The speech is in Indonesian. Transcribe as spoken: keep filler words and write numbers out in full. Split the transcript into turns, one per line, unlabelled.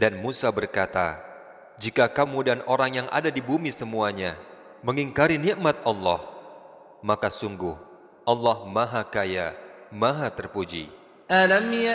Dan Musa berkata, jika kamu dan orang yang ada di bumi semuanya mengingkari nikmat Allah, maka sungguh Allah Maha Kaya, Maha Terpuji.
ألم